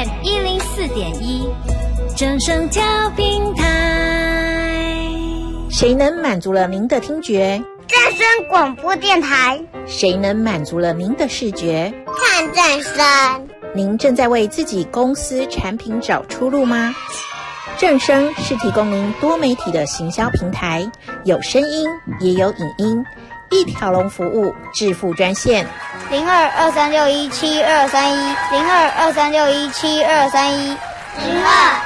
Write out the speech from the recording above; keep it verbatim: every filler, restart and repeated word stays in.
M 一零四点一，正声调频台。 谁能满足了您的听觉？ 正声广播电台。 谁能满足了您的视觉？ 看正声。 您正在为自己公司产品找出路吗？正声是提供您多媒体的行销平台，有声音也有影音，一条龙服务，致富专线零二二三六一七二三一零二二三六一七二三一零二